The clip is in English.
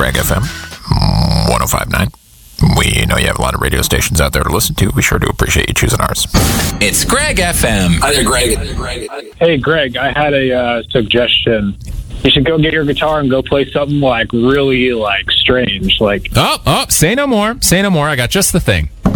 Greg FM 105.9. We know you have a lot of radio stations out there to listen to. We sure do appreciate you choosing ours. It's Greg FM. Hi there, Greg. Hey, Greg, I had a suggestion. You should go get your guitar and go play something really strange. Oh, say no more. Say no more. I got just the thing.